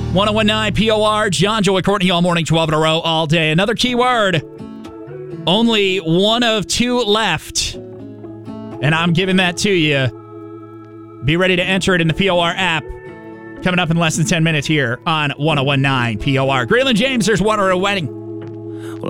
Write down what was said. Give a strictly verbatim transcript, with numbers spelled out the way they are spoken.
ten nineteen P O R, John, Joey, Courtney, all morning, twelve in a row, all day. Another keyword. Only one of two left. And I'm giving that to you. Be ready to enter it in the P O R app. Coming up in less than ten minutes here on ten nineteen P O R. Grayland James, there's One Row Wedding.